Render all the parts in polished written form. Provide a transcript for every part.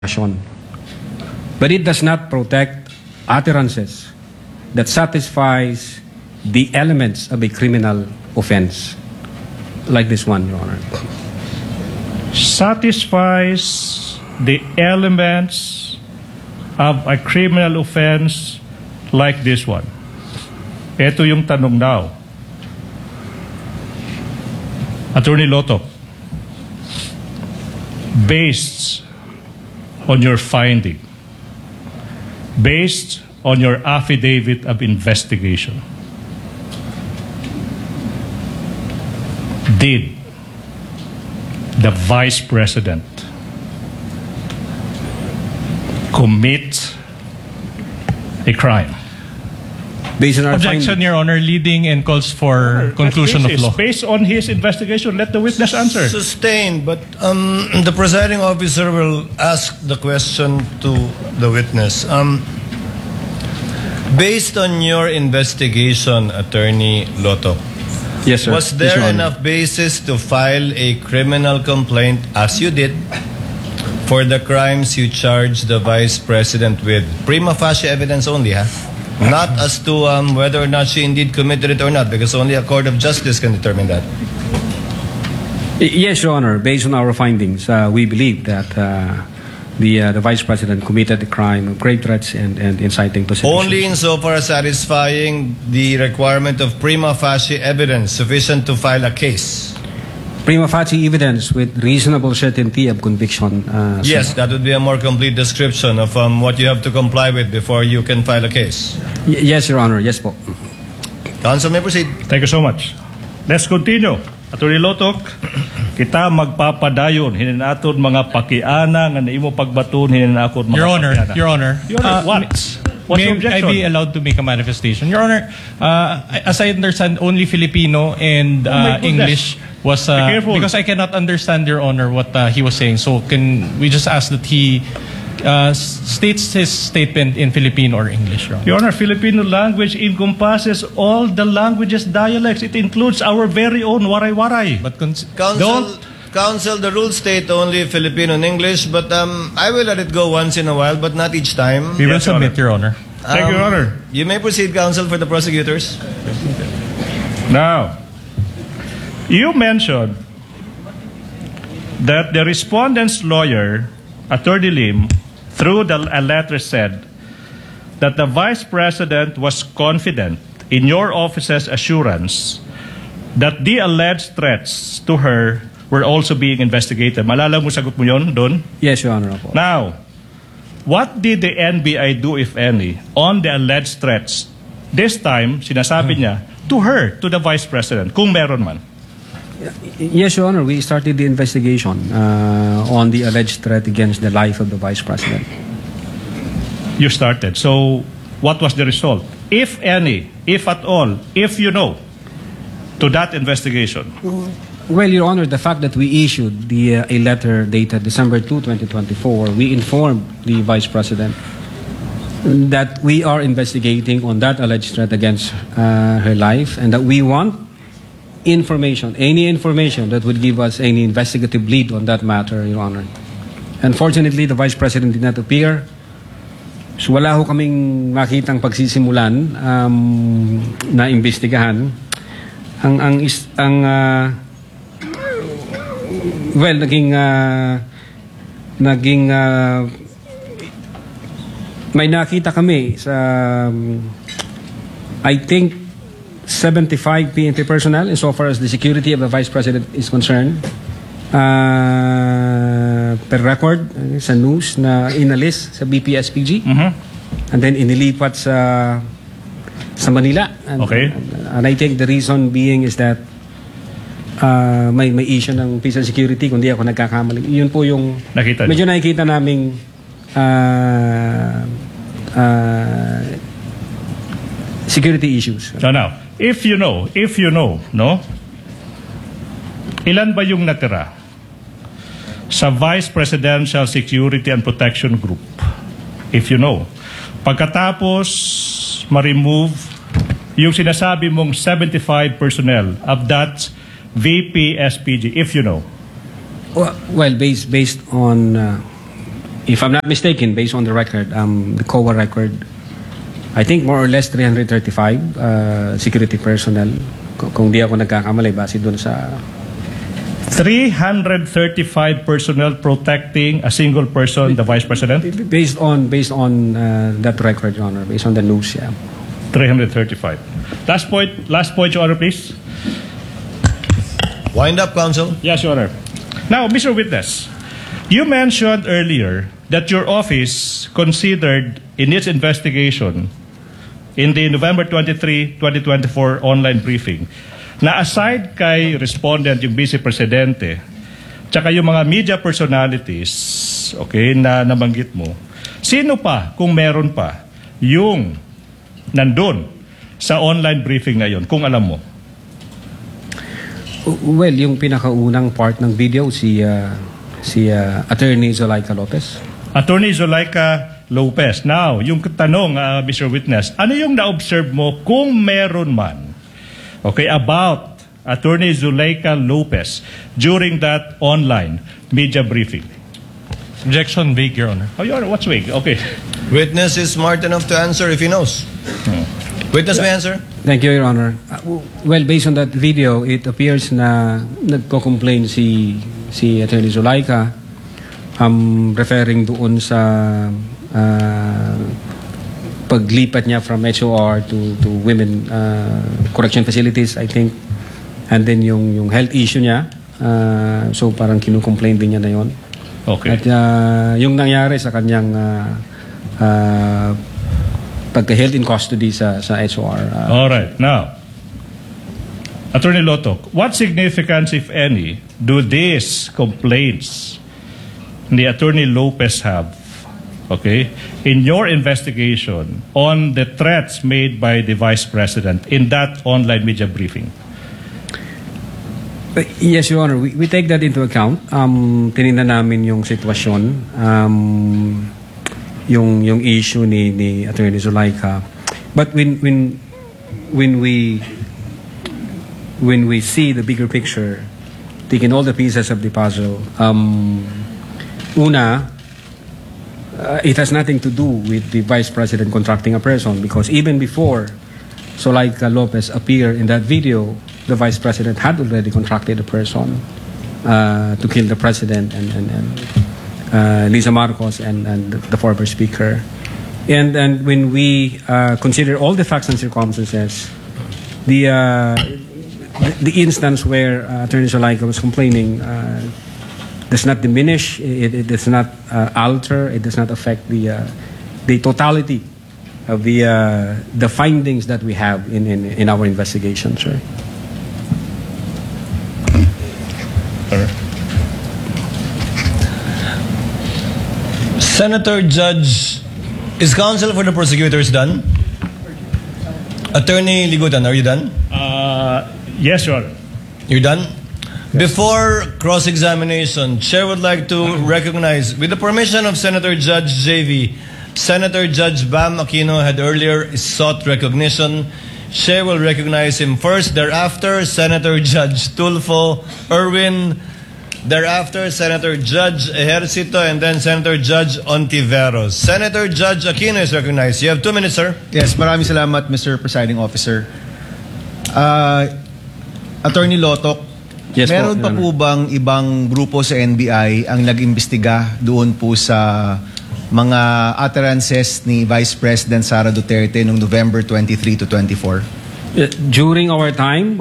but it does not protect utterances that satisfies the elements of a criminal offense, like this one, Your Honor. Satisfies the elements of a criminal offense like this one. Ito yung tanong daw. Attorney Lotto, based on your finding, based on your affidavit of investigation, did the Vice President commit a crime? Based on our Objection, Your Honor. Leading and calls for conclusion of law. Based on his investigation, let the witness answer. Sustained, but the presiding officer will ask the question to the witness. Based on your investigation, Attorney Lotto, Yes, sir. was there Yes, Your Honor. enough basis to file a criminal complaint, as you did, for the crimes you charged the Vice President with? Prima facie evidence only, huh? Not as to whether or not she indeed committed it or not, because only a court of justice can determine that. Yes, Your Honor. Based on our findings, we believe that the Vice President committed the crime of grave threats and inciting to sedition. Only insofar as satisfying the requirement of prima facie evidence sufficient to file a case. Prima facie evidence with reasonable certainty of conviction. Yes, that would be a more complete description of what you have to comply with before you can file a case. Yes, Your Honor. Yes po. Counsel may proceed. Thank you so much. Let's continue. Attorney Lotok, kita magpapadayon hininaton mga pakiana nga naimo pagbaton hininaton mga Your Honor, pakiana. Your Honor. What? What's May the I objection? be allowed to make a manifestation? Your Honor, as I understand, only Filipino and my goodness. English was... Be careful. because I cannot understand, Your Honor, what he was saying. So can we just ask that he states his statement in Filipino or English, Your Honor? Your Honor, Filipino language encompasses all the languages, dialects. It includes our very own waray-waray. But Counsel, the rules state only Filipino and English, but I will let it go once in a while, but not each time. we will Yes, Your submit, Your Honor. Thank you, Your Honor. You may proceed, Counsel, for the prosecutors. Now, you mentioned that the respondent's lawyer, Attorney Lim, through a letter said that the Vice President was confident in your office's assurance that the alleged threats to her were also being investigated. Malala mo, sagot mo yun doon? Yes, Your Honor. Po. Now, what did the NBI do, if any, on the alleged threats? This time, sinasabi niya, to her, to the Vice President, kung meron man. Yes, Your Honor. We started the investigation on the alleged threat against the life of the Vice President. You started. So, what was the result? If any, if at all, if you know, to that investigation? Well, Your Honor, the fact that we issued a letter dated December 2, 2024, we informed the Vice President that we are investigating on that alleged threat against her life and that we want information, any information that would give us any investigative lead on that matter, Your Honor. Unfortunately, the Vice President did not appear. So wala ho kaming makitang pagsisimulan na imbestigahan. Well, may nakita kami sa I think 75 PNP personnel insofar as the security of the Vice President is concerned. Per record sa news na inalis sa BPSPG and then inilipat sa Manila. Okay. And I think the reason being is that may issue ng peace and security, kung di ako nagkakamali. Yun po yung medyo nakikita naming security issues. So now, if you know, no? Ilan ba yung natira sa Vice Presidential Security and Protection Group? If you know. Pagkatapos ma-remove yung sinasabi mong 75 personnel of that VP SPG, if you know. Well, based on if I'm not mistaken, based on the record, the COA record, I think more or less 335 security personnel. Kung di ako nagkakamali, base doon sa 335 personnel protecting a single person, the Vice President? based on that record, Your Honor, based on the news, yeah. 335. Last point, Your Honor, please. Wind up, counsel. Yes, Your Honor. Now, Mr. Witness, you mentioned earlier that your office considered in its investigation in the November 23, 2024 online briefing na aside kay respondent yung Vice Presidente tsaka yung mga media personalities, okay, na nabanggit mo, sino pa, kung meron pa, yung nandun sa online briefing na yun, kung alam mo? Well, yung pinakaunang part ng video, si Attorney Zulaika Lopez. Attorney Zulaika Lopez. Now, yung tanong, Mr. Witness, ano yung na-observe mo kung meron man, okay, about Attorney Zulaika Lopez during that online media briefing? Objection vague, Your Honor. Oh, Your Honor, what's vague? Okay. Witness is smart enough to answer if he knows. Witness may answer. Thank you, Your Honor. Well, based on that video, it appears na nagko-complain si Attorney Zulaika, referring doon sa paglipat niya from HOR to women correction facilities, I think. And then yung health issue niya, so parang kinukomplain din niya na yon. Okay. At yung nangyari sa kanyang pagka-held in custody sa HOR. All right. Now, Attorney Lotok, what significance, if any, do these complaints the Attorney Lopez have, okay, in your investigation on the threats made by the Vice President in that online media briefing? Yes, Your Honor. We take that into account. Tinignan namin yung sitwasyon, yung issue ni Attorney Zulaika. But when we see the bigger picture, taking all the pieces of the puzzle, it has nothing to do with the Vice President contracting a person, because even before Zulaika Lopez appeared in that video, the Vice President had already contracted a person to kill the President and Lisa Marcos and the former Speaker. And when we consider all the facts and circumstances, the instance where Attorney Zulaika was complaining does not diminish, it does not alter, it does not affect the totality of the findings that we have in our investigation, sir. Senator Judge, is counsel for the prosecutors done? Attorney Ligutan, are you done? Yes, Your Honor. You're done? Before cross-examination, Chair would like to recognize, with the permission of Senator Judge JV, Senator Judge Bam Aquino had earlier sought recognition. Chair will recognize him first, thereafter Senator Judge Tulfo Erwin, thereafter Senator Judge Ejercito, and then Senator Judge Ontiveros. Senator Judge Aquino is recognized. You have 2 minutes, sir. Yes, maraming salamat, Mr. Presiding Officer. Attorney Lotok, Yes, meron po, pa Your po bang ibang grupo sa NBI ang nag-imbestiga doon po sa mga utterances ni Vice President Sara Duterte noong November 23 to 24? During our time,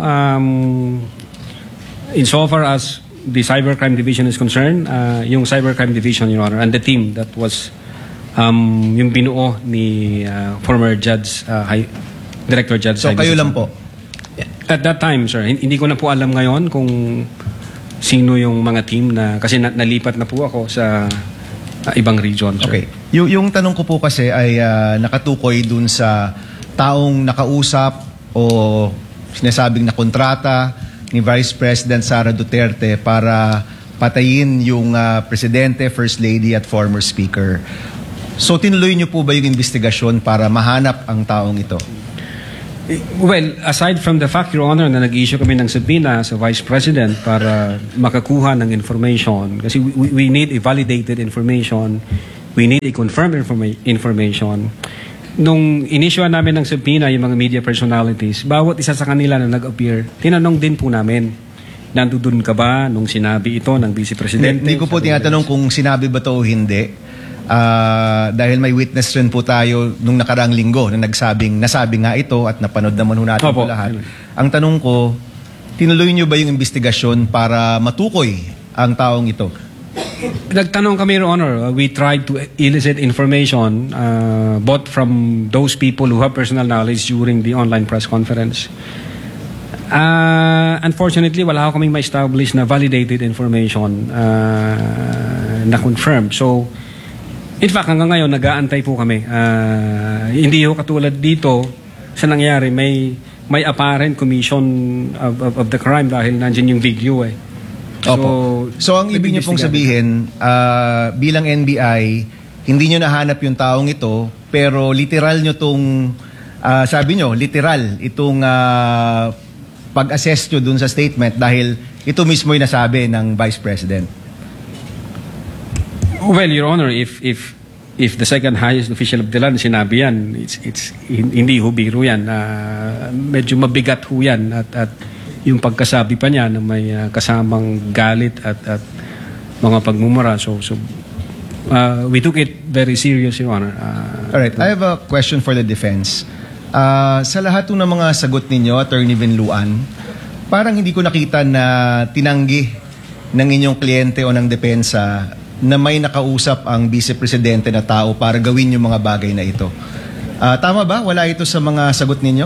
insofar as the Cybercrime Division is concerned, yung Cybercrime Division, Your Honor, and the team that was yung binuo ni former Judge, Director Judge. So kayo lang po? At that time, sir, hindi ko na po alam ngayon kung sino yung mga team na, kasi nalipat na po ako sa ibang region, sir. Okay. Yung tanong ko po kasi ay nakatukoy dun sa taong nakausap o sinasabing na kontrata ni Vice President Sara Duterte para patayin yung Presidente, First Lady at former Speaker. So tinuloy niyo po ba yung investigasyon para mahanap ang taong ito? Well, aside from the fact, Your Honor, na nag-issue kami ng subpoena sa Vice President para makakuha ng information, kasi we need a validated information, we need a confirmed information. Nung inisyuan namin ng subpoena yung mga media personalities, bawat isa sa kanila na nag-appear, tinanong din po namin, nandun ka ba nung sinabi ito ng Vice Presidente? Hindi ko po tinatanong kung sinabi ba to o hindi. Dahil may witness rin po tayo nung nakaraang linggo na nasabi nga ito at napanood naman ho natin Opo. po lahat. Ang tanong ko, tinuloy nyo ba yung investigasyon para matukoy ang taong ito? Nagtanong kami, Your Honor. We tried to elicit information both from those people who have personal knowledge during the online press conference. Unfortunately, wala ko kaming ma-establish na validated information na confirmed. So, in fact, hanggang ngayon, nag-aantay po kami. Hindi ho katulad dito sa nangyari, may apparent commission of the crime dahil nandiyan yung video eh. Opo. So ang ibig niyo pong sabihin, bilang NBI, hindi niyo nahanap yung taong ito, pero literal niyo tong, sabi niyo, literal itong pag-assess niyo dun sa statement dahil ito mismo yung nasabi ng Vice President. Well, Your Honor, if the second highest official of the land sinabi yan, it's hindi ho biro yan. Medyo mabigat ho yan at yung pagkasabi pa niya na may kasamang galit at mga pagmumura. So we took it very serious, Your Honor. Alright, I have a question for the defense. Sa lahat ng mga sagot ninyo, Attorney Vinluan, parang hindi ko nakita na tinanggi ng inyong kliyente o ng depensa na may nakausap ang Vice Presidente na tao para gawin yung mga bagay na ito. Tama ba? Wala ito sa mga sagot ninyo?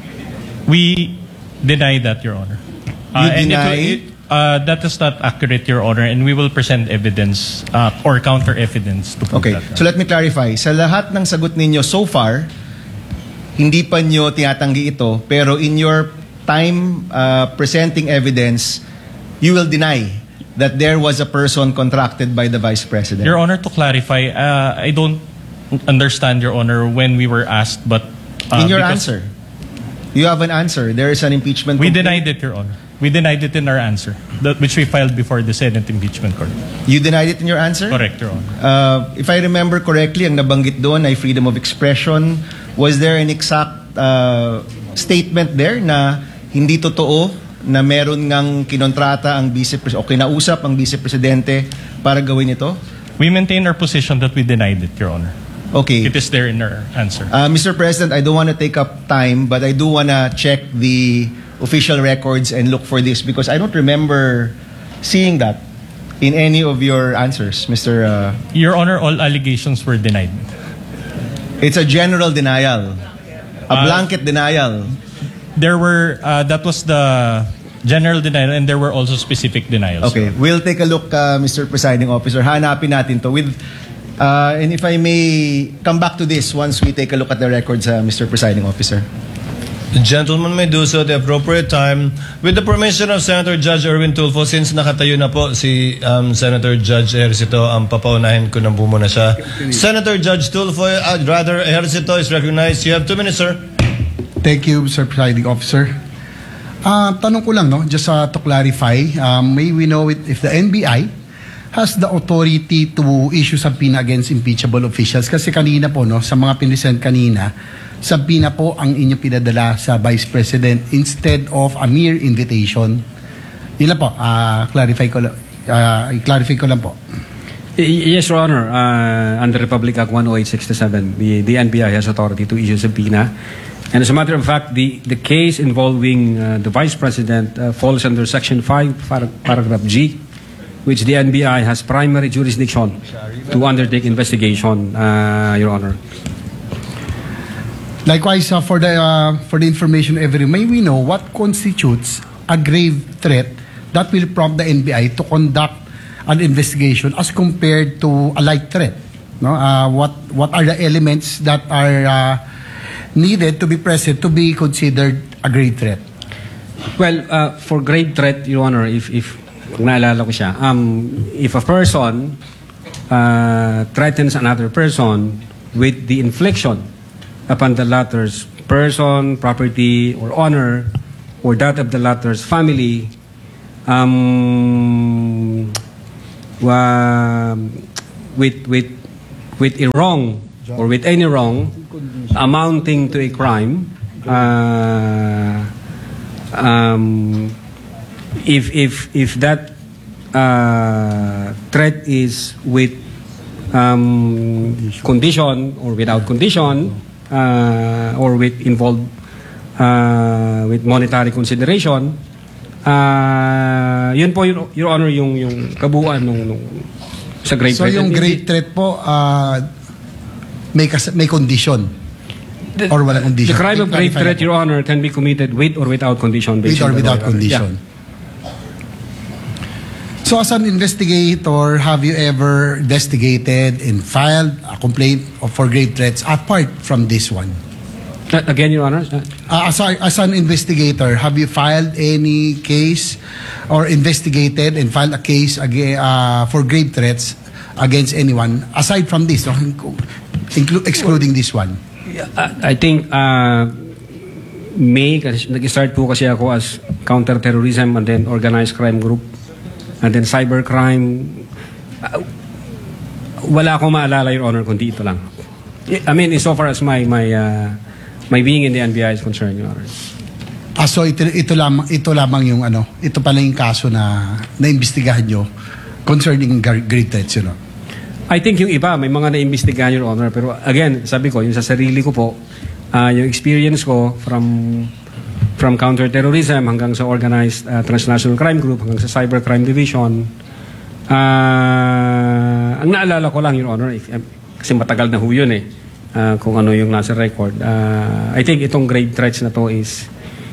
We deny that, Your Honor. You deny? That is not accurate, Your Honor, and we will present evidence or counter evidence to prove Okay, that. so let me clarify. Sa lahat ng sagot ninyo so far, hindi pa nyo tinatanggi ito, pero in your time presenting evidence, you will deny that there was a person contracted by the Vice President. Your Honor, to clarify, I don't understand, Your Honor, when we were asked, but In your because answer, you have an answer. There is an impeachment we complaint. denied it, Your Honor. We denied it in our answer, which we filed before the Senate Impeachment Court. You denied it in your answer? Correct, Your Honor. If I remember correctly, ang nabanggit doon ay freedom of expression. Was there an exact statement there na hindi totoo na meron ngang kinontrata ang o kinausap ang Vice Presidente para gawin ito? We maintain our position that we denied it, Your Honor. Okay. It is there in our answer. Mr. President, I don't want to take up time, but I do want to check the official records and look for this because I don't remember seeing that in any of your answers, Mr. Your Honor, all allegations were denied. It's a general denial, a blanket denial. There were, that was the general denial, and there were also specific denials. Okay, we'll take a look, Mr. Presiding Officer. Hanapin natin to with, and if I may come back to this once we take a look at the records, Mr. Presiding Officer. The gentleman may do so at the appropriate time. With the permission of Senator Judge Erwin Tulfo, since nakatayo na po si Senator Judge Ejercito, ang papaunahin ko na muna siya. Senator Judge Tulfo, rather Ejercito is recognized. You have 2 minutes, sir. Thank you, Mr. Presiding Officer. Tanong ko lang, no, just to clarify, may we know if the NBI has the authority to issue subpoena against impeachable officials? Kasi kanina po, no, sa mga pinisend kanina, subpoena po ang inyong pinadala sa Vice President instead of a mere invitation. Yun lang po, clarify ko lang po. Yes, Your Honor. Under Republic Act 10867, the NBI has authority to issue subpoena. And as a matter of fact, the case involving the Vice President falls under Section 5, Paragraph G, which the NBI has primary jurisdiction to undertake investigation, Your Honor. Likewise, for the information may we know what constitutes a grave threat that will prompt the NBI to conduct an investigation as compared to a light threat? No, what are the elements that are needed to be present to be considered a grave threat? Well, for grave threat, Your Honor, if naalala ko siya, if a person threatens another person with the infliction upon the latter's person, property, or honor, or that of the latter's family, with a wrong or with any wrong amounting to a crime, if that threat is with condition or without condition, or with involved with monetary consideration, yun po, Your Honor, yung kabuuan nung sa great So threat. yung great threat po, may condition. Or wala condition. The crime of great Clarify threat, lang po. Your Honor, can be committed with or without condition. With based or on the without law, Your Honor. condition. Yeah. So as an investigator, have you ever investigated and filed a complaint for grave threats apart from this one? Again, Your Honor. As an investigator, have you filed any case or investigated and filed a case for grave threats against anyone aside from this, no? Excluding this one? I think May, kasi nag-start po kasi ako as counter-terrorism and then organized crime group and then cybercrime. Wala akong maalala, Your Honor, kundi ito lang. I mean, insofar as my being in the NBI is concerned, Your Honor. So ito lamang yung ito pala yung kaso na naimbestigahan nyo concerning grave threats, you know? I think yung iba, may mga naimbestigahan, Your Honor. Pero again, sabi ko, yung sa sarili ko po, yung experience ko from counter-terrorism hanggang sa organized transnational crime group, hanggang sa cybercrime division, ang naalala ko lang, Your Honor, kasi matagal na ho yun kung ano yung nasa record. I think itong grave threats na to is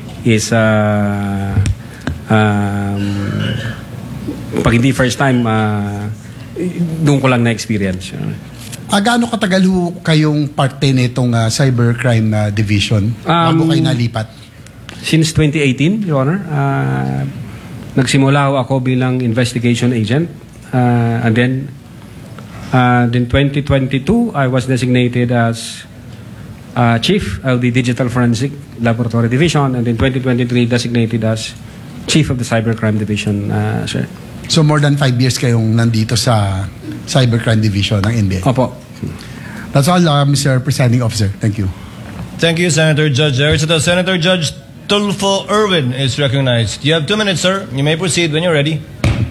pag hindi first time, doon ko lang na-experience. Gaano katagal ho kayong parte nitong cybercrime division bago kayo nalipat? Since 2018, Your Honor, nagsimula ako bilang investigation agent. And then 2022, I was designated as chief of the Digital Forensic Laboratory Division. And then 2023, designated as chief of the Cybercrime Division, sir. So more than 5 years kayong nandito sa cybercrime division ng NBI. Opo. That's all, Mr. Presiding Officer. Thank you. Thank you, Senator Judge Erisito. Senator Judge Tulfo Irwin is recognized. You have 2 minutes, sir. You may proceed when you're ready.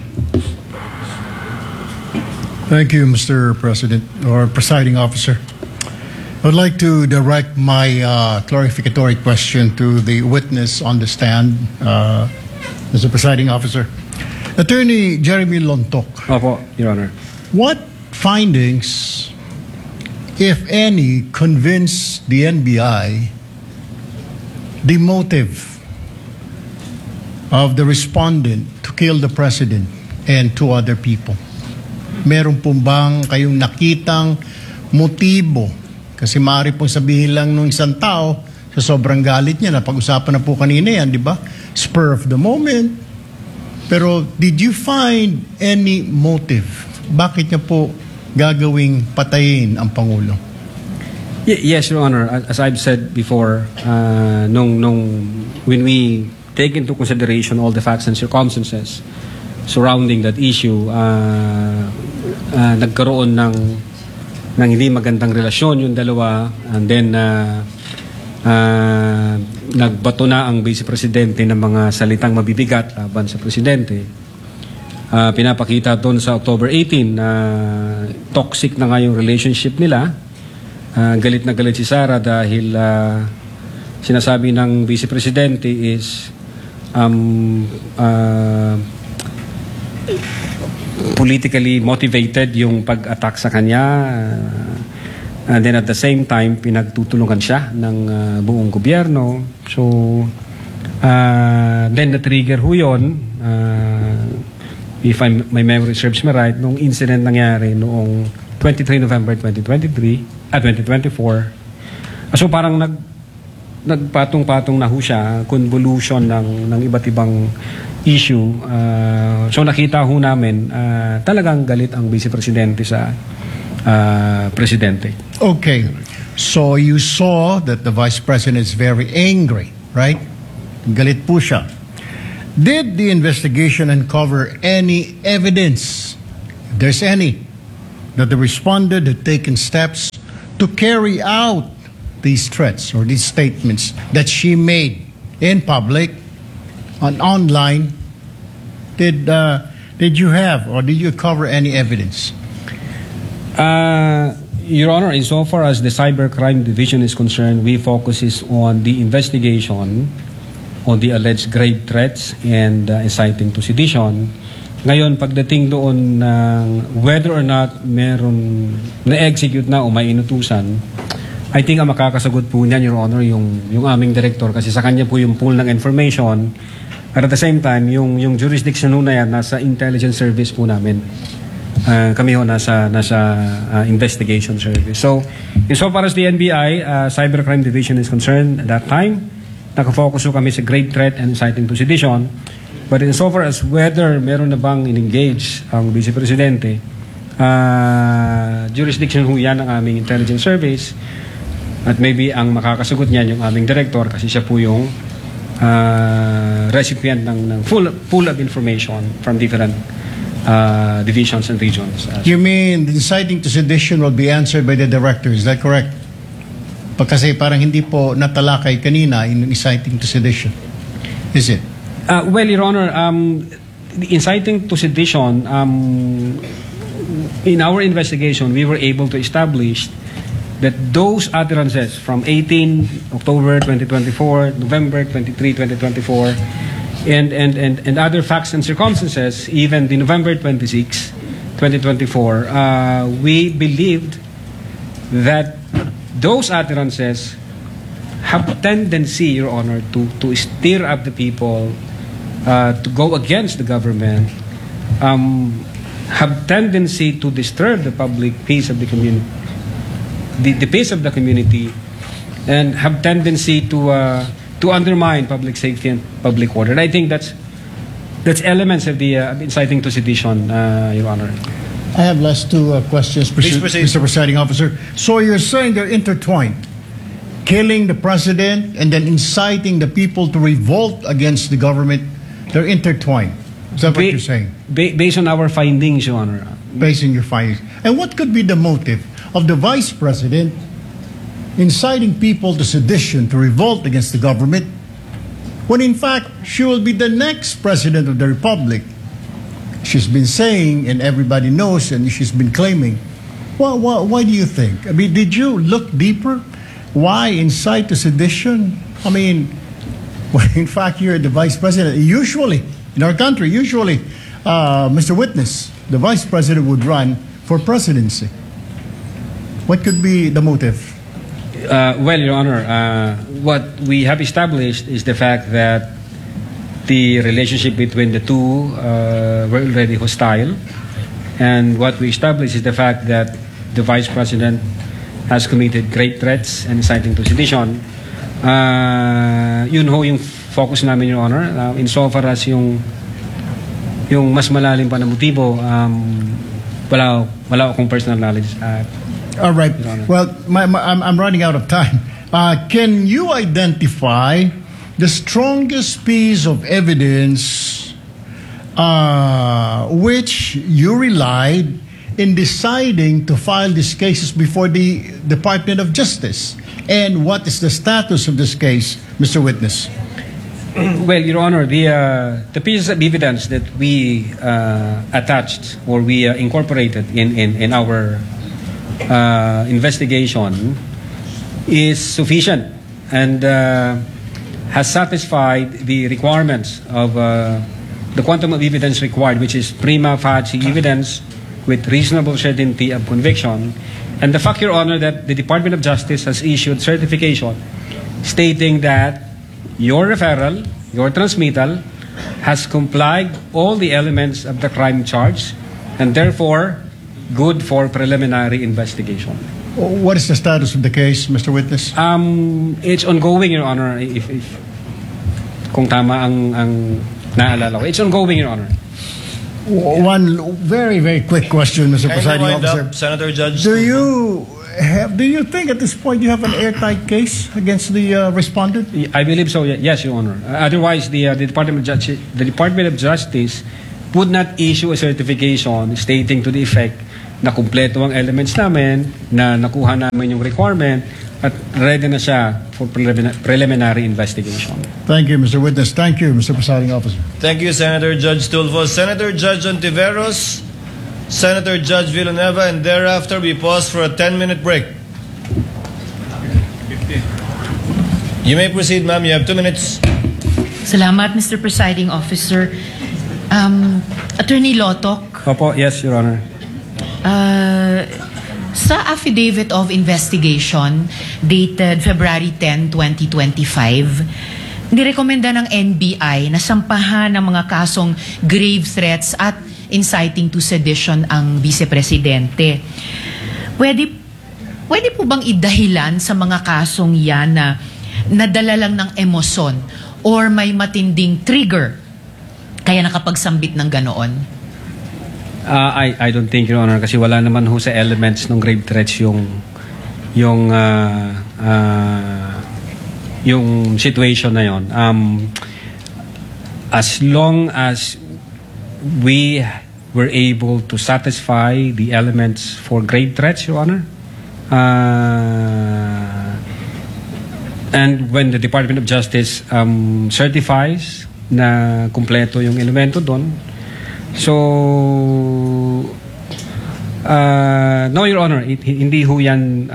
Thank you, Mr. President, or Presiding Officer. I would like to direct my clarificatory question to the witness on the stand, Mr. Presiding Officer. Attorney Jeremy Lontok, Opo, Your Honor. what findings, if any, convince the NBI the motive of the respondent to kill the President and 2 other people? Meron po bang kayong nakitang motibo? Kasi maaari pong sabihin lang nung isang tao sa sobrang galit niya, napag-usapan na po kanina yan, di ba? Spur of the moment. Pero did you find any motive? Bakit niya po gagawing patayin ang Pangulo? Yes, Your Honor. As I've said before, when we take into consideration all the facts and circumstances surrounding that issue, nagkaroon ng hindi magandang relasyon yung dalawa, and then nagbato na ang Vice Presidente ng mga salitang mabibigat laban sa Presidente. Pinapakita doon sa October 18 na toxic na nga yung relationship nila. Galit na galit si Sara dahil sinasabi ng Vice Presidente is politically motivated yung pag-attack sa kanya. And then at the same time, pinagtutulungan siya ng buong gobyerno. So, then na-trigger ho yun, if my memory serves me right, nung incident nangyari noong 23 November 2023, 2024. So parang nagpatong-patong na ho siya, convolution ng iba't ibang issue. So nakita ho namin, talagang galit ang Vice Presidente sa Presidente. Okay. So you saw that the Vice President is very angry, right? Galit po siya. Did the investigation uncover any evidence, if there's any, that the respondent had taken steps to carry out these threats or these statements that she made in public, on online? Did you have or did you cover any evidence? Your Honor, insofar as the Cybercrime Division is concerned, we focuses on the investigation on the alleged grave threats and inciting to sedition. Ngayon, pagdating doon ng whether or not meron na-execute na o may inutusan, I think ang makakasagot po niyan, Your Honor, yung aming director, kasi sa kanya po yung pool ng information. At the same time, yung jurisdiction na yan, nasa intelligence service po namin. Kami ho nasa investigation service. So, insofar as the NBI Cybercrime Division is concerned, at that time, nakafocus ho kami sa grave threat and inciting to sedition. But insofar as whether meron na bang in-engage ang Vice Presidente, jurisdiction ho yan ng aming intelligence service. At maybe ang makakasagot niyan yung aming director kasi siya po yung recipient ng full pool of information from different divisions and regions. You mean the inciting to sedition will be answered by the director, is that correct? Kasi parang hindi po natalakay kanina in inciting to sedition. Is it? Well, Your Honor, the inciting to sedition, in our investigation, we were able to establish that those utterances from 18 October 2024, November 23, 2024, and other facts and circumstances, even the November 26, 2024, we believed that those utterances have tendency, Your Honor, to stir up the people, to go against the government, have tendency to disturb the public peace of the community, the peace of the community, and have tendency to undermine public safety and public order. And I think that's elements of the inciting to sedition, Your Honor. I have last two questions, Please proceed. Mr. Presiding Officer. So you're saying they're intertwined, killing the president and then inciting the people to revolt against the government. They're intertwined. Is that what you're saying? Based on our findings, Your Honor. Based on your findings. And what could be the motive of the vice president inciting people to sedition, to revolt against the government, when in fact she will be the next president of the republic? She's been saying, and everybody knows, and she's been claiming. Well, why do you think? I mean, did you look deeper? Why incite to sedition? I mean, well, in fact, you're the vice president. Usually, in our country, Mr. Witness, the vice president would run for presidency. What could be the motive? Well, Your Honor, what we have established is the fact that the relationship between the two were already hostile. And what we established is the fact that the Vice President has committed great threats and inciting to sedition. Yun ho yung focus namin, Your Honor. Insofar as yung mas malalim pa na motibo, wala akong personal knowledge. All right. Well, I'm running out of time. Can you identify the strongest piece of evidence which you relied in deciding to file these cases before the Department of Justice? And what is the status of this case, Mr. Witness? Well, Your Honor, the pieces of evidence that we attached or we incorporated in our investigation is sufficient and has satisfied the requirements of the quantum of evidence required, which is prima facie evidence with reasonable certainty of conviction. And the fact, Your Honor, that the Department of Justice has issued certification stating that your referral, your transmittal, has complied all the elements of the crime charge and therefore good for preliminary investigation. What is the status of the case, Mr. Witness? It's ongoing, Your Honor. If kung tama ang naalala ko, it's ongoing, Your Honor. One very, very quick question, Mr. Presiding Officer. Senator Judge. Do you have do you think at this point you have an airtight case against the respondent? I believe so. Yes, Your Honor. Otherwise, the Department of Justice would not issue a certification stating to the effect na kumpleto ang elements namin, na nakuha namin yung requirement, at ready na siya for preliminary investigation. Thank you, Mr. Witness. Thank you, Mr. Presiding Officer. Thank you, Senator Judge Tulfo. Senator Judge Ontiveros, Senator Judge Villanueva, and thereafter we pause for a 10-minute break. You may proceed, ma'am. You have 2 minutes. Salamat, Mr. Presiding Officer. Attorney Lotok, Opo, yes, Your Honor. sa affidavit of investigation dated February 10, 2025, nirekomenda ng NBI na sampahan ng mga kasong grave threats at inciting to sedition ang vice-presidente. Pwede po bang idahilan sa mga kasong yan na nadala lang ng emosyon or may matinding trigger kaya nakapagsambit ng ganoon? I don't think, Your Honor, kasi wala naman ho sa elements ng grave threats yung situation na yon. As long as we were able to satisfy the elements for grave threats, Your Honor, and when the Department of Justice certifies na kumpleto yung elemento doon, so no, Your Honor, hindi ho yan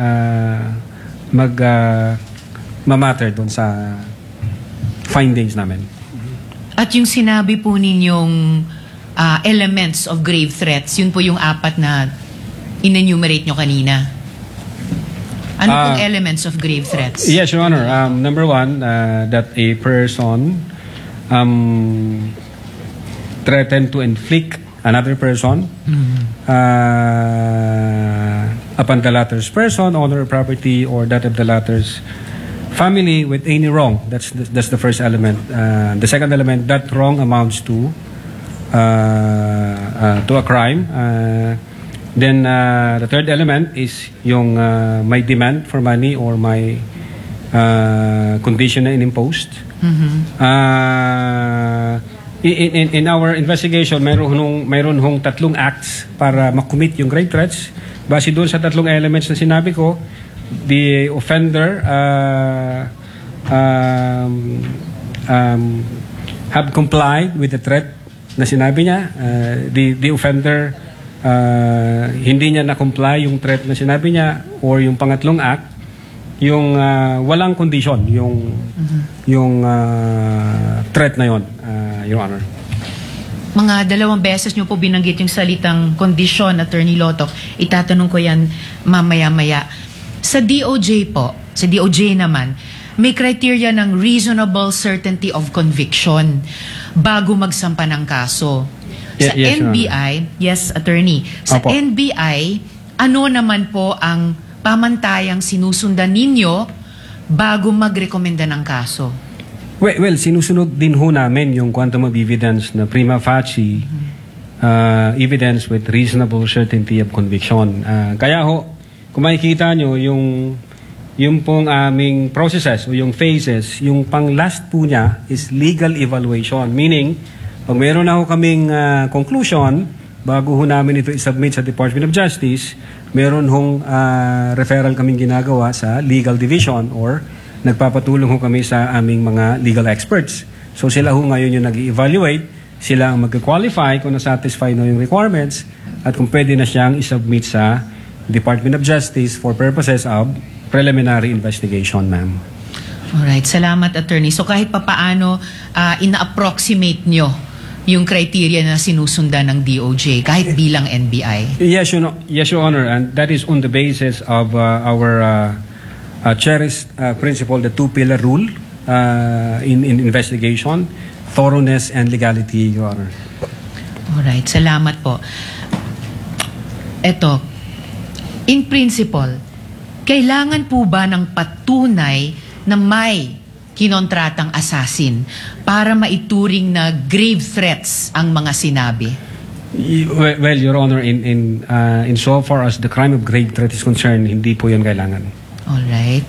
mamatter doon sa findings namin. At yung sinabi po ninyong elements of grave threats, yun po yung apat na in-enumerate nyo kanina. Ano pong elements of grave threats? Yes, Your Honor. Number one, that a person threatened to inflict another person upon the latter's person, honor, or property, or that of the latter's family with any wrong. That's the first element. The second element, that wrong amounts to a crime. Then the third element is yung may demand for money or may condition na inimposed. In our investigation, mayroon hong tatlong acts para makumit yung grave threats. Base doon sa tatlong elements na sinabi ko, the offender have complied with the threat na sinabi niya. The offender hindi niya na-comply yung threat na sinabi niya, or yung pangatlong act, yung walang condition yung threat na yon, Your Honor. Mga 2 beses nyo po binanggit yung salitang condition, Attorney Lotok. Itatanong ko yan mamaya-maya. Sa DOJ po, sa DOJ naman, may criteria ng reasonable certainty of conviction bago magsampa ng kaso. Sa Yes, NBI, yes, Attorney, sa Opo. NBI, ano naman po ang pamantayang sinusundan ninyo bago magrekomenda ng kaso? Well, sinusunod din ho namin yung quantum of evidence na prima facie evidence with reasonable certainty of conviction. Kaya ho, kung makikita nyo, yung pong aming processes o yung phases, yung pang last po niya is legal evaluation. Meaning, pag meron na ho kaming conclusion, bago ho namin ito isubmit sa Department of Justice, meron hong referral kaming ginagawa sa legal division, or nagpapatulong ho kami sa aming mga legal experts. So sila ho ngayon yung nag-evaluate, sila ang mag-qualify kung na-satisfy na yung requirements at kung pwede na siyang isubmit sa Department of Justice for purposes of preliminary investigation, ma'am. Alright, salamat, Attorney. So kahit papaano, ina-approximate nyo yung criteria na sinusundan ng DOJ, kahit bilang NBI? Yes, Your Honor, and that is on the basis of our cherished principle, the 2-pillar rule in investigation, thoroughness and legality, Your Honor. Alright, salamat po. Eto, in principle, kailangan po ba ng patunay na may kinontratang assassin para maituring na grave threats ang mga sinabi? Well, Your Honor, in so far as the crime of grave threat is concerned, hindi po yun kailangan. Alright.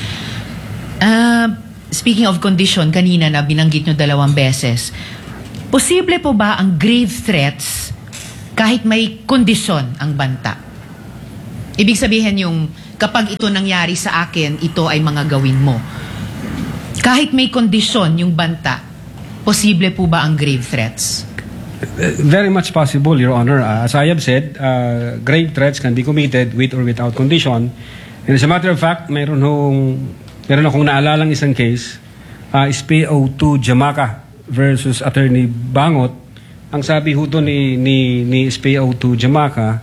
Speaking of condition, kanina na binanggit nyo 2 beses. Posible po ba ang grave threats kahit may kondisyon ang banta? Ibig sabihin yung kapag ito nangyari sa akin, ito ay mga gawin mo. Kahit may kondisyon yung banta, posible po ba ang grave threats? Very much possible, Your Honor. As I have said, grave threats can be committed with or without condition. And as a matter of fact, meron akong naalalang isang case, SPO2 Jamaica versus Attorney Bangot. Ang sabi ho doon ni SPO2 Jamaica,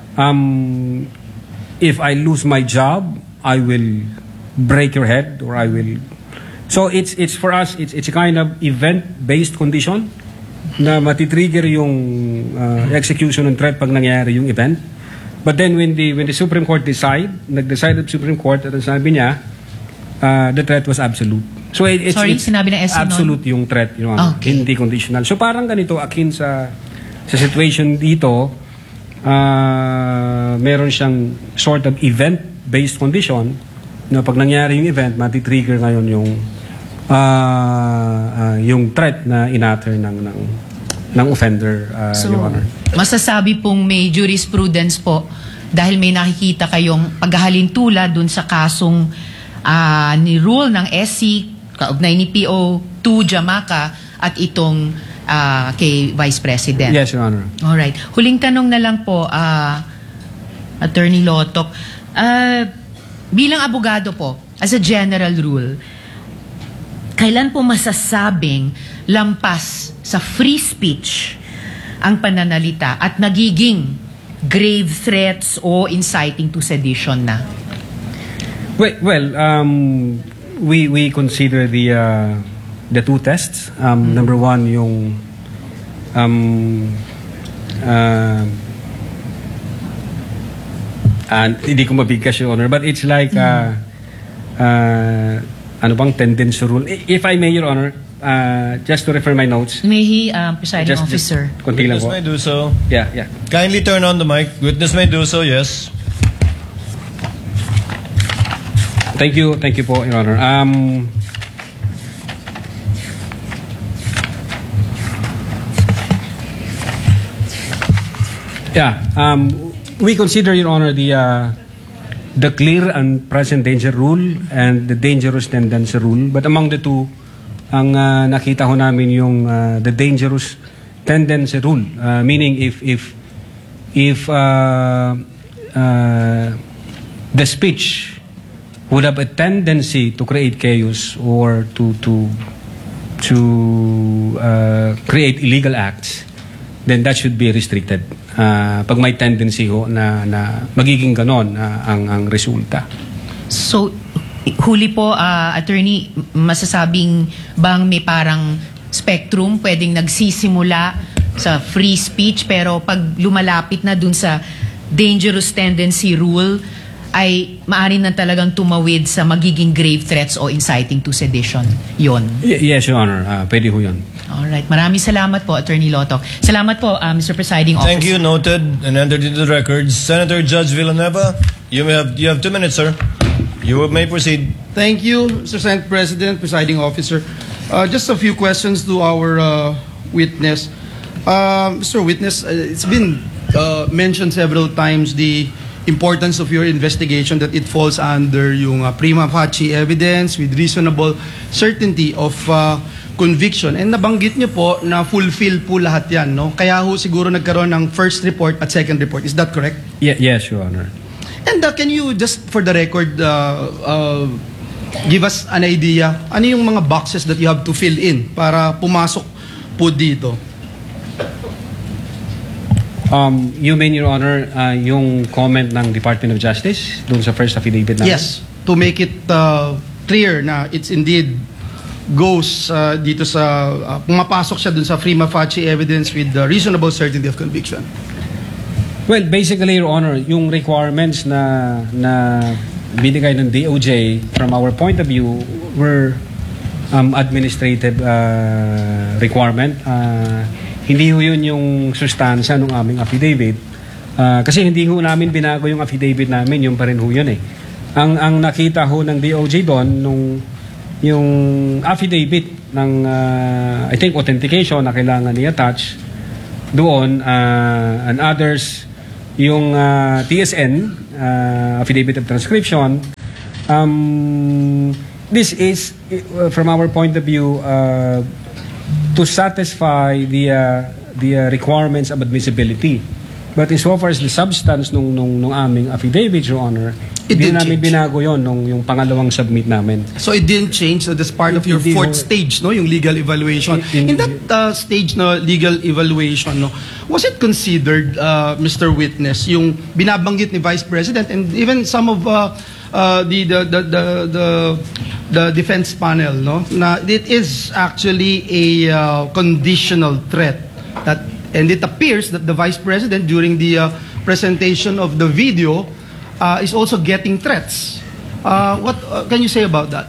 if I lose my job, I will break your head or I will. So it's for us, it's a kind of event-based condition na matitrigger yung execution ng threat pag nangyari yung event. But then when the Supreme Court nag-decide the Supreme Court at sabi niya, the threat was absolute. So it's sinabi na SC absolute yung threat, Okay. hindi conditional. So parang ganito, akin sa situation dito, meron siyang sort of event-based condition na pag nangyari yung event, matitrigger ngayon yung threat na inatter ng offender, Your Honor. Masasabi pong may jurisprudence po dahil may nakikita kayong paghahalintula dun sa kasong ni rule ng SC kaugnay ni PO2 Jamaica at itong kay Vice President. Yes, Your Honor. Alright. Huling tanong na lang po, Attorney Lotoc. Bilang abogado po, as a general rule, kailan po masasabing lampas sa free speech ang pananalita at nagiging grave threats o inciting to sedition na? Well, we consider the two tests. Number one, yung hindi ko mabigkas, Your Honor, but it's like ano bang tendency rule? If I may, Your Honor, just to refer my notes. May he, presiding officer. Konti lang Witness po. may do so. Yeah. Kindly turn on the mic. Witness may do so, yes. Thank you po, Your Honor. We consider, Your Honor, the clear and present danger rule and the dangerous tendency rule. But among the two, ang nakita ho namin yung the dangerous tendency rule. Meaning if the speech would have a tendency to create chaos or to create illegal acts, then that should be restricted. Pag may tendency ho na magiging ganon ang resulta. So, huli po, attorney, masasabing bang may parang spectrum pwedeng nagsisimula sa free speech pero pag lumalapit na dun sa dangerous tendency rule ay maaari na talagang tumawid sa magiging grave threats o inciting to sedition. Yon. Yes, Your Honor. Pwede ho yun. Alright. Maraming salamat po, Attorney Lotoc. Salamat po, Mr. Presiding Officer. Thank you, noted and entered into the records. Senator Judge Villanueva, you have 2 minutes, sir. You may proceed. Thank you, Mr. Senate President, Presiding Officer. Just a few questions to our witness. Mr. Witness, it's been mentioned several times the importance of your investigation, that it falls under yung prima facie evidence with reasonable certainty of conviction. And nabanggit niyo po na fulfill po lahat yan, no? Kaya ho siguro nagkaroon ng first report at second report. Is that correct? Yes, Your Honor. And can you just, for the record, give us an idea, ano yung mga boxes that you have to fill in para pumasok po dito? You mean, Your Honor, yung comment ng Department of Justice dun sa first affidavit namin? Yes, to make it clear na it's indeed goes dito sa pumapasok siya dun sa prima facie evidence with the reasonable certainty of conviction. Well, basically, Your Honor, yung requirements na binigay ng DOJ from our point of view were administrative requirement. Hindi ho yun yung sustansya ng aming affidavit. Kasi hindi ho namin binago yung affidavit namin, yung pa rin ho yun eh. Ang nakita ho ng DOJ doon, yung affidavit ng, I think, authentication na kailangan i-attach doon, and others, yung TSN, affidavit of transcription. This is, from our point of view, to satisfy the requirements of admissibility. But insofar as the substance nung aming affidavit, Your Honor, hindi namin binago yon yung pangalawang submit namin. So it didn't change. So that's part of your fourth stage, no, yung legal evaluation. In that stage na legal evaluation, no, was it considered, Mr. Witness, yung binabanggit ni Vice President and even some of the defense panel, no, na it is actually a conditional threat that, and it appears that the Vice President during the presentation of the video is also getting threats. What can you say about that?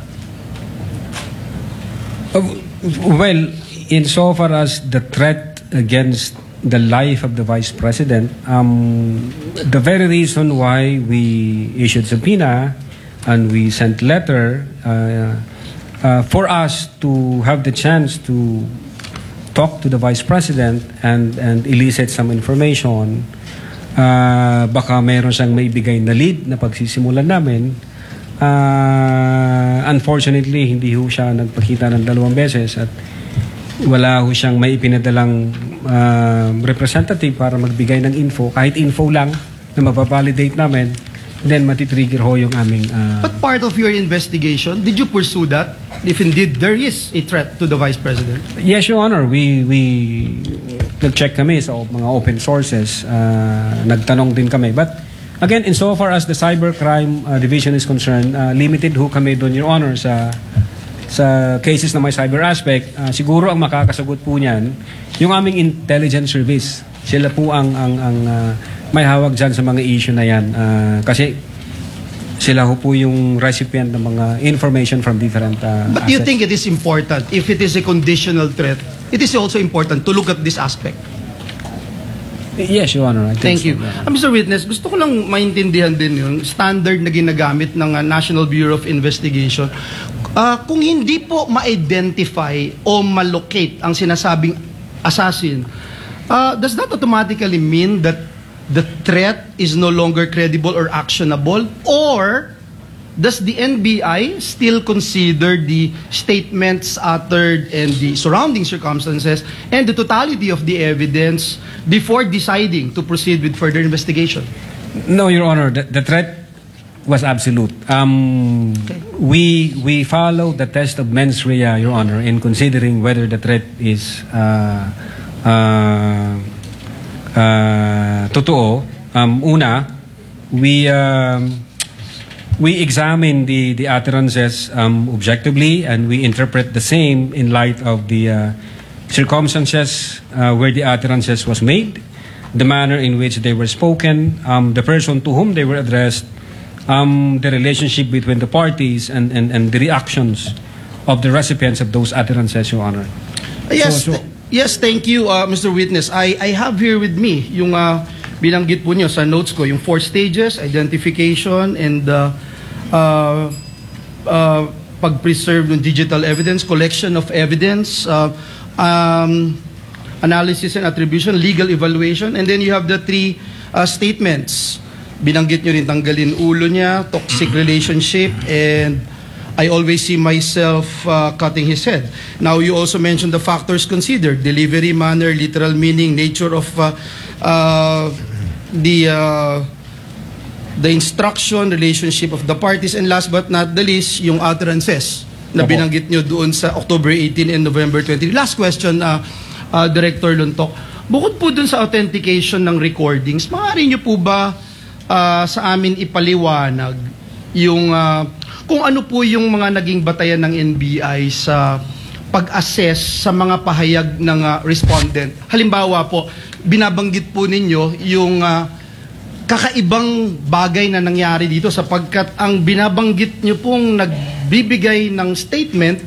Well, insofar as the threat against the life of the Vice President, the very reason why we issued subpoena and we sent letter for us to have the chance to talk to the Vice President and elicit some information, baka meron siyang maibigay na lead na pagsisimulan namin. Unfortunately, hindi ho siya nagpakita ng 2 beses at wala ho siyang may ipinadalang representative para magbigay ng info, kahit info lang na mapavalidate namin, then matitrigger ho yung aming... But part of your investigation, did you pursue that? If indeed there is a threat to the Vice President? Yes, Your Honor. We nag-check kami sa mga open sources. Nagtanong din kami. But again, insofar as the cybercrime division is concerned, limited ho kami doon, Your Honor, sa cases na may cyber aspect. Siguro ang makakasagot po niyan, yung aming intelligence service. Sila po ang may hawak dyan sa mga issue na yan. Kasi sila ho po yung recipient ng mga information from different But do you think it is important, if it is a conditional threat, it is also important to look at this aspect? Yes, Your Honor. I think Thank you. Mr. Witness, gusto ko lang maintindihan din yung standard na ginagamit ng National Bureau of Investigation. Kung hindi po ma-identify o ma-locate ang sinasabing assassin, does that automatically mean that the threat is no longer credible or actionable? Or does the NBI still consider the statements uttered and the surrounding circumstances and the totality of the evidence before deciding to proceed with further investigation? No, Your Honor. The threat was absolute. We follow the test of mens rea, Your Honor, in considering whether the threat is totoo. Una, we examine the utterances objectively, and we interpret the same in light of the circumstances where the utterances was made, the manner in which they were spoken, the person to whom they were addressed, the relationship between the parties, and the reactions of the recipients of those utterances, Your Honor. Yes, yes, thank you, Mr. Witness. I have here with me yung binanggit po niyo sa notes ko, yung 4 stages, identification and pag-preserve ng digital evidence, collection of evidence, analysis and attribution, legal evaluation, and then you have the 3 statements. Binanggit nyo rin, tanggalin ulo niya, toxic relationship, and I always see myself cutting his head. Now, you also mentioned the factors considered: delivery, manner, literal meaning, nature of the instruction, relationship of the parties, and last but not the least, yung utterances na binanggit nyo doon sa October 18 and November 20. Last question, Director Luntok. Bukod po doon sa authentication ng recordings, maaari nyo po ba sa amin ipaliwanag yung kung ano po yung mga naging batayan ng NBI sa pag-assess sa mga pahayag ng respondent? Halimbawa po, binabanggit po ninyo yung kakaibang bagay na nangyari dito sapagkat ang binabanggit nyo pong nagbibigay ng statement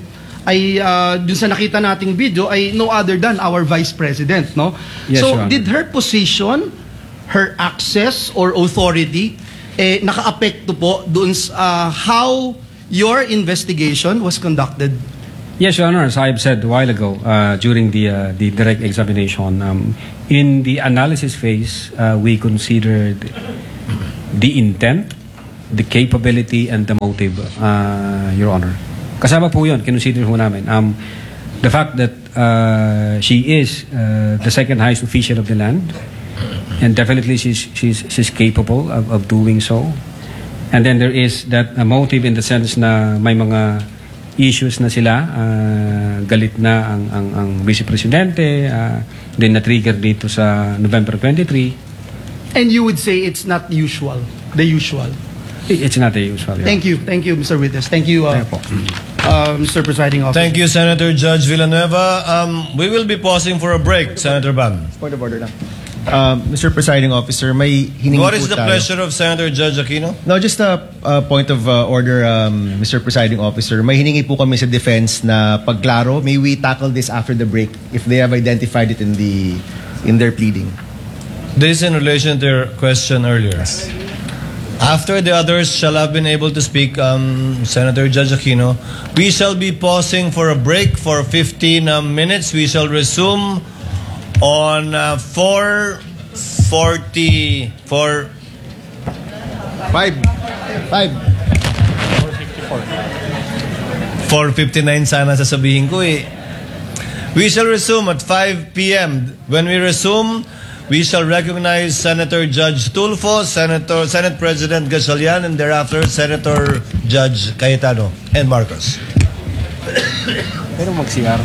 ay dun sa nakita nating video ay no other than our Vice President, no? Yes, So Your Honor. did her position, her access or authority naka-apekto po doon sa how your investigation was conducted? Yes, Your Honor, as I've said a while ago during the direct examination, in the analysis phase, we considered the intent, the capability, and the motive, Your Honor. Kasama po yun, kinonsider po namin. The fact that she is the second highest official of the land, and definitely she's capable of doing so. And then there is that motive in the sense na may mga issues na sila, galit na ang Vice Presidente, then na-trigger dito sa November 23. And you would say it's not usual, the usual. It's not the usual. Yeah. Thank you, Mr. Witness. Thank you, Mr. Presiding Officer. Thank you, Senator Judge Villanueva. We will be pausing for a break, Senator Bam. Point of order lang. Mr. Presiding Officer, may hiningi What po is the tayo. pleasure of Senator Judge Aquino? No, just a point of order, Mr. Presiding Officer. May hiningi po kami sa defense na pagklaro. May we tackle this after the break if they have identified it in their pleading? This is in relation to your question earlier. After the others shall have been able to speak, Senator Judge Aquino, we shall be pausing for a break for 15 minutes. We shall resume on 4:59 sana sasabihin ko eh. We shall resume at 5 p.m. When we resume, we shall recognize Senator Judge Tulfo, Senate President Gatchalian, and thereafter Senator Judge Cayetano and Marcos. Pero mag-CR.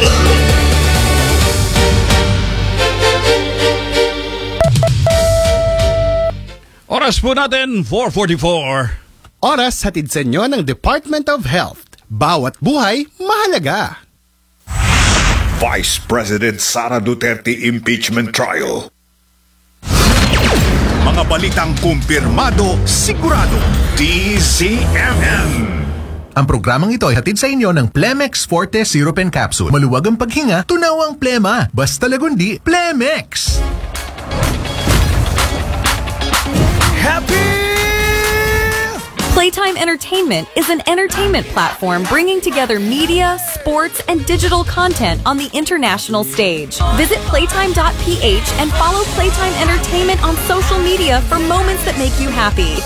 Oras po natin, 4:44. Oras hatid sa inyo ng Department of Health. Bawat buhay, mahalaga. Vice President Sara Duterte impeachment trial. Mga balitang kumpirmado, sigurado. DZMM. Ang programang ito ay hatid sa inyo ng Plemex Forte Syrup and Capsule. Maluwag ang paghinga, tunaw ang plema. Basta lagundi, Plemex! Playtime Entertainment is an entertainment platform bringing together media, sports, and digital content on the international stage. Visit playtime.ph and follow Playtime Entertainment on social media for moments that make you happy.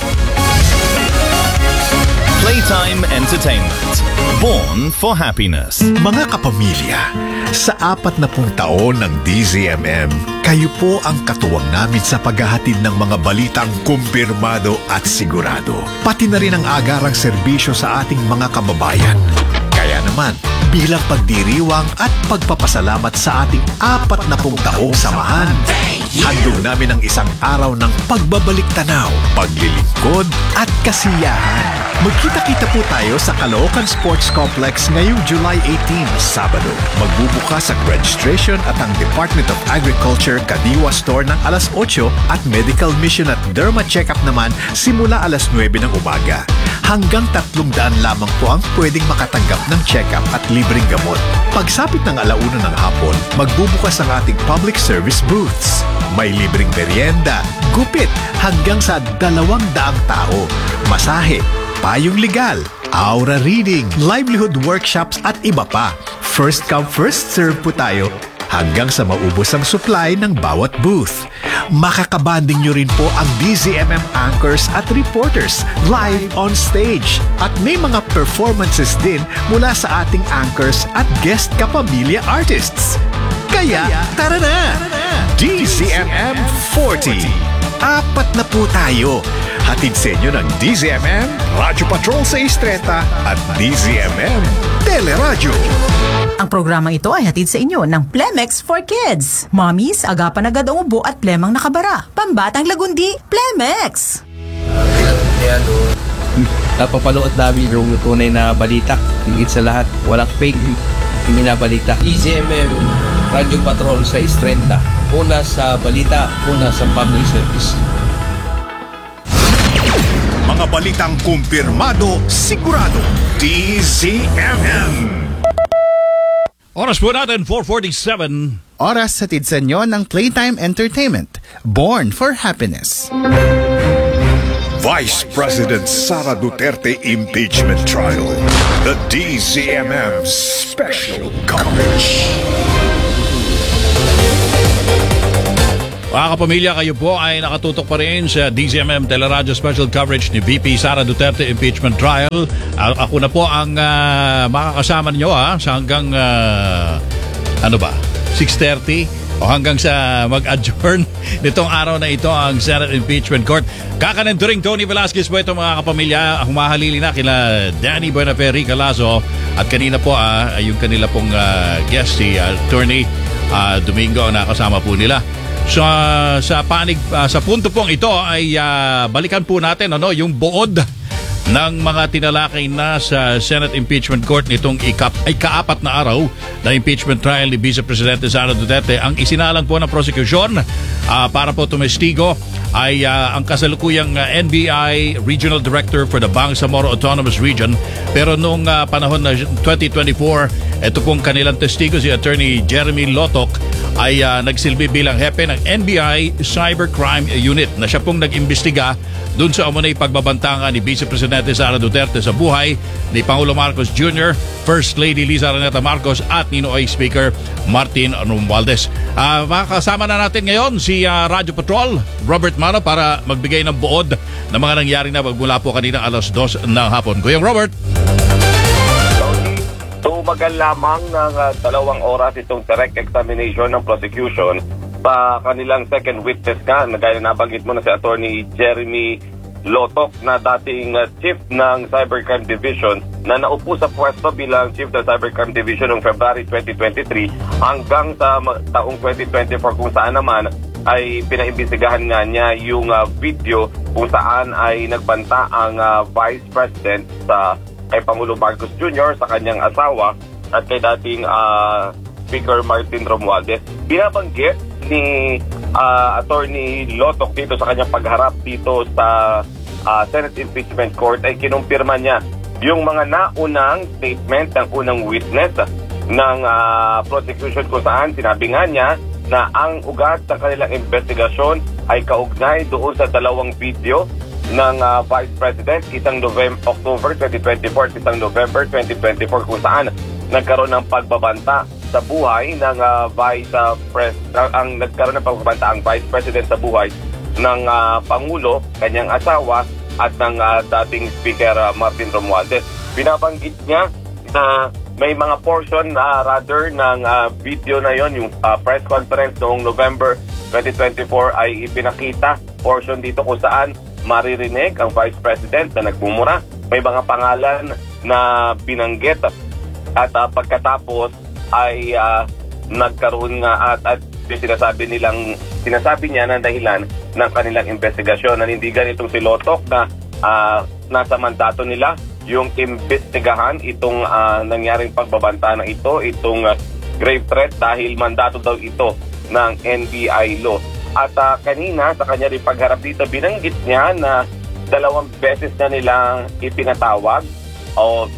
Playtime Entertainment. Born for happiness. Mga kapamilya, sa 40 taon ng DZMM, kayo po ang katuwang namin sa paghahatid ng mga balitang kumpirmado at sigurado. Pati na rin ang agarang serbisyo sa ating mga kababayan. Kaya naman, bilang pagdiriwang at pagpapasalamat sa ating 40 taong samahan, handog namin ang isang araw ng pagbabalik tanaw, paglilingkod at kasiyahan. Magkita-kita po tayo sa Caloocan Sports Complex ngayong July 18, Sabado. Magbubukas ang registration at ang Department of Agriculture Kadiwa Store ng alas 8 at Medical Mission at Derma Checkup naman simula alas 9 ng umaga. Hanggang 300 lamang po ang pwedeng makatanggap ng check-up at libreng gamot. Pagsapit ng 1:00 ng hapon, magbubukas ang ating public service booths. May libreng merienda, gupit hanggang sa 200 tao, masahe, payong legal, aura reading, livelihood workshops at iba pa. First come, first serve po tayo hanggang sa maubos ang supply ng bawat booth. Makakabanding nyo rin po ang DZMM anchors at reporters live on stage. At may mga performances din mula sa ating anchors at guest kapamilya artists. Kaya, tara na! DZMM 40. 4 na po tayo. Hatid sa inyo ng DZMM, Radyo Patrol sa Istreta at DZMM Teleradyo. Ang programang ito ay hatid sa inyo ng Plemex for Kids. Mommies, agapan agad ang ubo at plemang nakabara. Pambatang lagundi, Plemex! Napapalood namin yung tunay na balita. Higit sa lahat, walang fake binabalita. DZMM, Radyo Patrol sa Istreta. Una sa balita, una sa public service. Mga balitang kumpirmado, sigurado. DZMM. Oras po natin, 4:47. Oras hatid sa inyo ng Playtime Entertainment. Born for Happiness. Vice President Sara Duterte Impeachment Trial. The DZMM Special Coverage. Mga kapamilya, kayo po ay nakatutok pa rin sa DZMM Teleradyo Special Coverage ni VP Sara Duterte Impeachment Trial. Ako na po ang makakasama ninyo sa hanggang 6:30 o hanggang sa mag-adjourn nitong araw na ito ang Senate Impeachment Court. Kakanenturing Tony Velasquez po ito mga kapamilya. Humahalili na kila Danny Buenaferri Calazo at kanina po yung kanila pong guest si Attorney Domingo na kasama po nila. So, sa punto pong ito ay balikan po natin yung buod ng mga tinalakay na sa Senate Impeachment Court nitong ikaapat na araw na impeachment trial ni Vice Presidente Sara Duterte. Ang isinalang po ng prosecution para po tumestigo ay ang kasalukuyang NBI Regional Director for the Bangsamoro Autonomous Region. Pero nung panahon na 2024, ito pong kanilang testigo si Attorney Jeremy Lotok ay nagsilbi bilang hepe ng NBI Cybercrime Unit na siya pong nag-imbestiga dun sa umunay pagbabantangan ni Vice Presidente Sara Duterte sa buhay ni Pangulo Marcos Jr., First Lady Liza Araneta Marcos at Ninoy Speaker Martin Romualdez. Makakasama na natin ngayon si Radyo Patrol, Robert Mano, para magbigay ng buod ng mga nangyari na magmula po kanina alas 2 ng hapon. Kuyang Robert. Tumagal lamang ng 2 oras itong direct examination ng prosecution sa kanilang second witness na gaya na nabanggit mo na si Attorney Jeremy Lotok na dating Chief ng Cybercrime Division na naupo sa pwesto bilang Chief ng Cybercrime Division noong February 2023 hanggang sa taong 2024 kung saan naman ay pinaimbestigahan nga niya yung video kung saan ay nagbanta ang Vice President kay Pangulo Marcos Jr. sa kanyang asawa at kay dating Speaker Martin Romualdez. Binabanggit ni Attorney Lotok dito sa kanyang pagharap dito sa Senate Impeachment Court ay kinumpirma niya yung mga naunang statement ng unang witness ng prosecution kung saan sinabi nga niya na ang ugat sa kanilang investigasyon ay kaugnay doon sa 2 video ng Vice President, isang October 2024 at isang November 2024 kung saan nagkaroon ng pagbabanta sa buhay ng nagkaroon ng pagbabanta ang Vice President sa buhay ng Pangulo, kanyang asawa at ng dating Speaker Martin Romualdez. Binabanggit niya na may mga portion ng video na yon, yung press conference noong November 2024 ay ipinakita portion dito kung saan maririnig ang Vice President na nagmumura. May mga pangalan na binanggit at pagkatapos ay nagkaroon nga at sinasabi niya na dahilan ng kanilang investigasyon. Nanindigan itong si Lotok na nasa mandato nila yung imbestigahan itong nangyaring pagbabanta na itong grave threat dahil mandato daw ito ng NBI law. At kanina sa kanya rin pagharap dito, binanggit niya na 2 beses na nilang ipinatawag o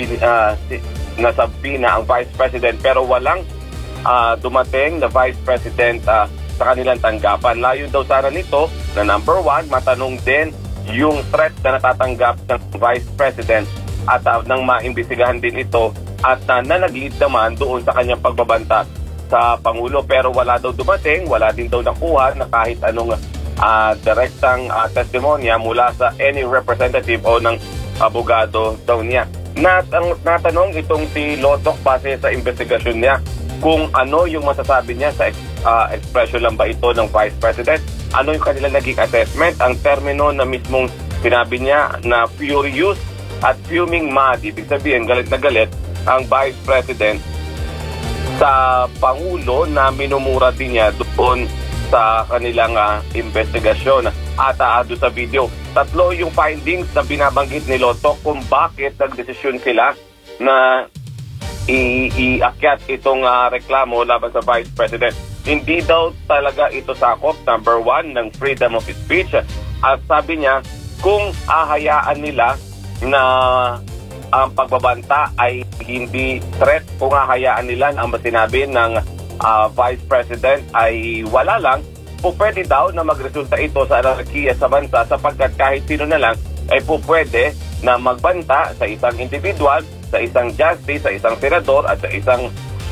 nasabi na ang Vice President pero walang dumating na Vice President sa kanilang tanggapan. Layo daw sana nito na number 1, matanong din yung threat na natatanggap ng Vice President at nang maimbestigahan din ito at na nag-lead naman doon sa kanyang pagbabanta sa Pangulo pero wala daw dumating, wala din daw nakuha na kahit anong direktang testimonya mula sa any representative o ng abogado daw niya. Natanong itong si Lotok base sa investigasyon niya kung ano yung masasabi niya sa expression lang ba ito ng Vice President, ano yung kanilang naging assessment, ang termino na mismong sinabi niya na furious at fuming mad, ibig sabihin galit na galit ang Vice President sa Pangulo na minumura din niya doon sa kanilang investigasyon at doon sa video. 3 yung findings na binabanggit ni Lotok kung bakit nagdesisyon sila na iakyat itong reklamo laban sa Vice President. Hindi daw talaga ito sakop, number 1, ng freedom of speech. At sabi niya, kung ahayaan nila na ang pagbabanta ay hindi threat kung hahayaan nila ang sinabi ng Vice President ay wala lang, po pwede daw na magresulta ito sa anarkiya sa bansa sapagkat kahit sino na lang ay po pwede na magbanta sa isang individual, sa isang justice, sa isang senador at sa isang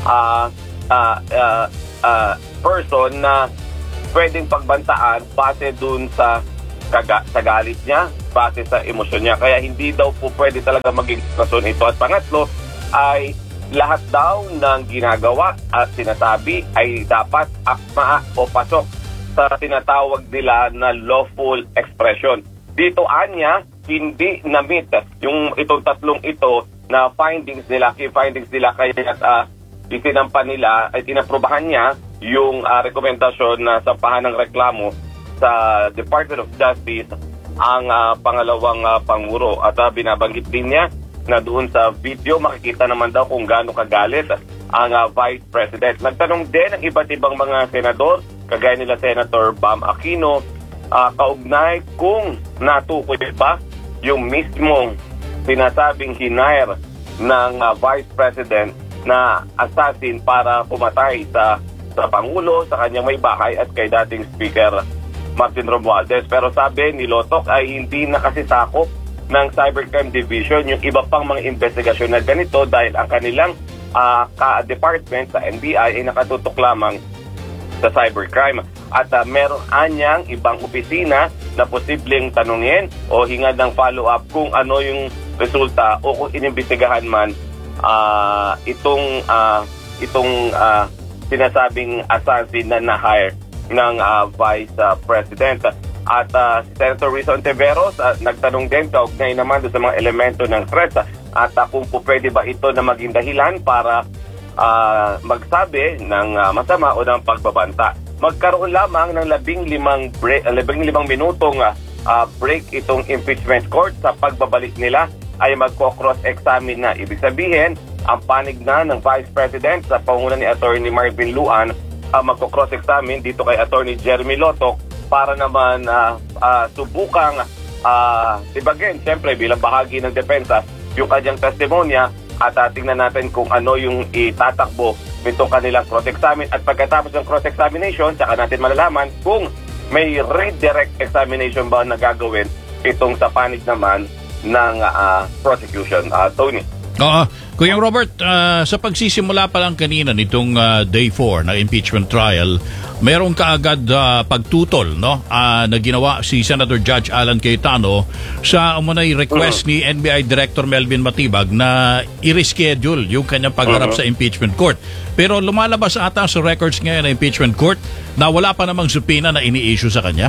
person na pwedeng pagbantaan base dun sa galit niya, base sa emosyon niya. Kaya hindi daw po pwede talaga maging rason ito. At pangatlo ay lahat daw ng ginagawa at sinasabi ay dapat akma o pasok sa tinatawag nila na lawful expression. Dito anya, hindi na-meet yung itong tatlong ito na findings nila, key findings nila, kaya itinampan nila ay tinaprubahan niya yung rekomendasyon na sampahan ng reklamo sa Department of Justice ang pangalawang panguro. At binabanggit din niya na doon sa video makikita naman daw kung gaano kagalit ang Vice President. Nagtanong din ang iba't ibang mga senador, kagaya nila Senator Bam Aquino, kaugnay kung natukoy ba yung mismong sinasabing hinire ng Vice President na assassin para pumatay sa Pangulo, sa kanyang may bahay at kay dating Speaker Martin Romualdez. Pero sabi ni Lotok ay hindi nakasisakop ng Cybercrime Division yung iba pang mga investigasyon na ganito dahil ang kanilang ka-department sa NBI ay nakatutok lamang sa cybercrime. At meron anyang ibang opisina na posibleng tanungin o hingad ng follow-up kung ano yung resulta o kung inimbestigahan man itong sinasabing assassin na na-hire ng Vice President. At si Senator Risa Ontiveros nagtanong din kaugnay naman sa mga elemento ng threat at kung po pwede ba ito na maging dahilan para magsabi ng masama o ng pagbabanta. Magkaroon lamang ng 15 minutong break itong impeachment court. Sa pagbabalik nila ay magko-cross-examine na. Ibig sabihin, ang panig na ng Vice President sa pangunan ni Attorney Marvin Luan magko-cross-examine dito kay Attorney Jeremy Lotok para naman subukang ibagin, siyempre bilang bahagi ng depensa, yung kanyang testimonya at tingnan natin kung ano yung itatakbo nitong kanilang cross-examine. At pagkatapos ng cross-examination, saka natin malalaman kung may redirect examination ba na gagawin itong sa panig naman ng prosecution. Tony. Kuya Robert, sa pagsisimula pa lang kanina nitong day 4 na impeachment trial, meron kaagad pagtutol na ginawa si Senator Judge Alan Cayetano sa umunay request ni NBI Director Melvin Matibag na i-reschedule yung kanyang pagharap sa impeachment court. Pero lumalabas ata sa records ngayon ng impeachment court na wala pa namang subpoena na ini-issue sa kanya.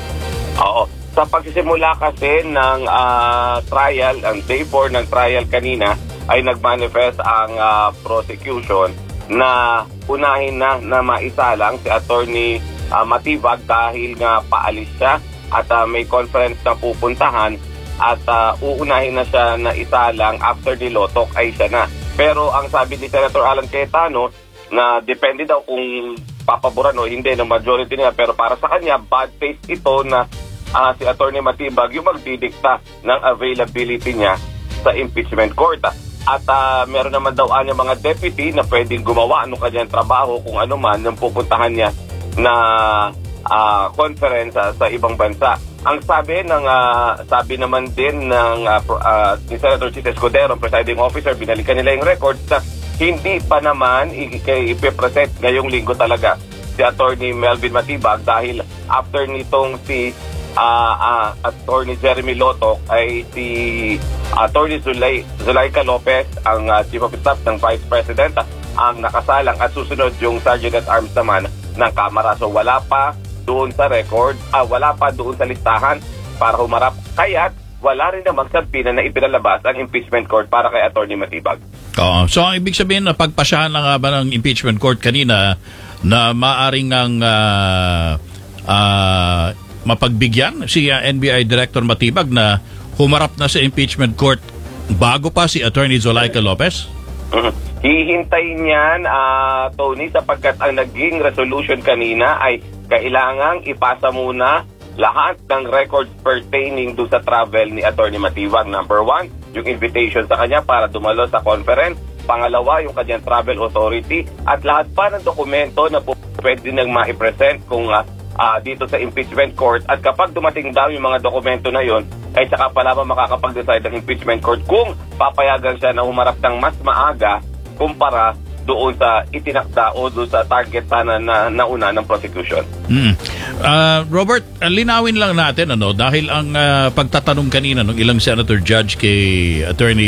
Oo. Sa pagsisimula kasi ng trial, ang day 4 ng trial kanina, ay nagmanifest ang prosecution na unahin na maisalang si Attorney Matibag dahil nga paalis siya at may conference na pupuntahan at uunahin na siya na isalang after ni Lotok ay siya na. Pero ang sabi ni Senator Alan Cayetano na depende daw kung papaboran o hindi ng majority niya, pero para sa kanya bad taste ito na si Attorney Matibag yung magdidikta ng availability niya sa impeachment court. At meron naman daw mga deputy na pwedeng gumawa anong kanyang trabaho kung ano man yung pupuntahan niya na conference sa ibang bansa. Ang sabi naman din ng ni Senator Chis Escudero, presiding officer, binalikan nila yung records na hindi pa naman ipipresent ngayong linggo talaga si Attorney Melvin Matibag dahil after nitong si Attorney Jeremy Lotok ay si Attorney Zulaika Lopez, ang Chief of Staff ng Vice President, ang nakasalang at susunod yung Sergeant at Arms naman ng Kamara. So wala pa doon sa record, wala pa doon sa listahan para humarap. Kaya't wala rin namang sabina na ipinalabas ang impeachment court para kay Attorney Matibag. So ang ibig sabihin na pagpasyahan na nga ba ng impeachment court kanina na maaring ang mapagbigyan si NBI Director Matibag na humarap na sa impeachment court bago pa si Attorney Zulaika Lopez? Hihintayin niyan, Tony, sapagkat ang naging resolution kanina ay kailangang ipasa muna lahat ng records pertaining do sa travel ni Attorney Matibag. Number 1, yung invitation sa kanya para dumalo sa conference. Pangalawa, yung kanyang travel authority at lahat pa ng dokumento na pwede nang ma-present kung dito sa impeachment court. At kapag dumating daw yung mga dokumento na yon, ay saka pa lamang makakapag-decide ang impeachment court kung papayagan siya na humarap ng mas maaga kumpara doon sa itinakda o doon sa target sana na nauna ng prosecution. Robert, linawin lang natin dahil ang pagtatanong kanina ng ilang senator judge kay Attorney